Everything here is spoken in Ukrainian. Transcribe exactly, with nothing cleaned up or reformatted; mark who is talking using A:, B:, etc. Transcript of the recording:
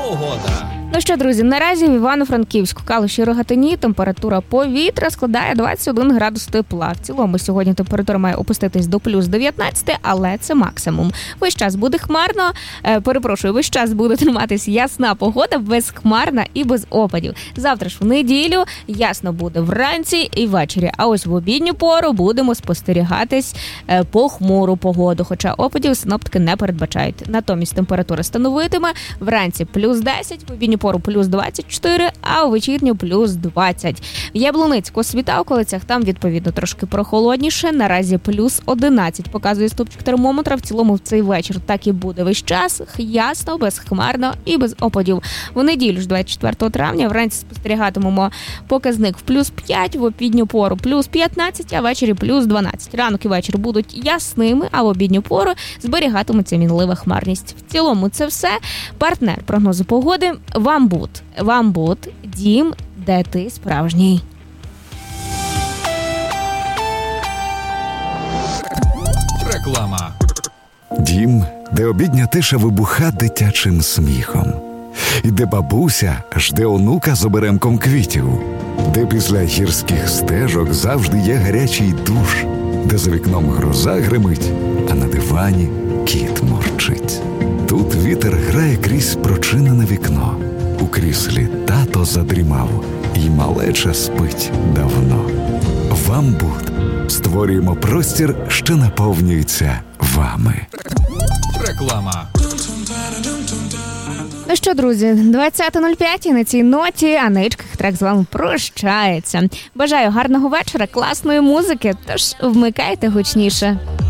A: Погода.
B: Ну що, друзі, наразі в Івано-Франківську, Калуші, Рогатині температура повітря складає двадцять один градус тепла. В цілому сьогодні температура має опуститись до плюс дев'ятнадцять, але це максимум. Весь час буде хмарно, е, перепрошую, весь час буде триматись ясна погода, безхмарна і без опадів. Завтра ж в неділю ясно буде вранці і ввечері, а ось в обідню пору будемо спостерігатись е, похмуру погоду, хоча опадів синоптики не передбачають. Натомість температура становитиме вранці плюс десять, в обідню пору плюс двадцять чотири, а у вечірню плюс двадцять. В Яблуницьку, Світа, околицях там відповідно трошки прохолодніше. Наразі плюс одинадцять показує стопчик термометра. В цілому в цей вечір так і буде весь час. Ясно, безхмарно і без опадів. В неділю ж двадцять четвертого травня вранці спостерігатимемо показник в плюс п'ять, в обідню пору плюс п'ятнадцять, а ввечері плюс дванадцять. Ранок і вечір будуть ясними, а в обідню пору зберігатиметься мінлива хмарність. В цілому це все. Партнер прогнозу погоди – Вамбут. Вамбут – дім, де ти справжній.
A: Реклама.
C: Дім, де обідня тиша вибуха дитячим сміхом. І де бабуся жде онука з оберемком квітів. Де після гірських стежок завжди є гарячий душ. Де за вікном гроза гримить, а на дивані кіт мурчить. Тут вітер грає крізь прочинене вікно. У кріслі тато задрімав, і малеча спить давно. Вамбут. Створюємо простір, що наповнюється вами.
A: Реклама.
B: Ну що, друзі, двадцята нуль п'ять і на цій ноті Аничка Хитрак з вами прощається. Бажаю гарного вечора, класної музики, тож вмикайте гучніше.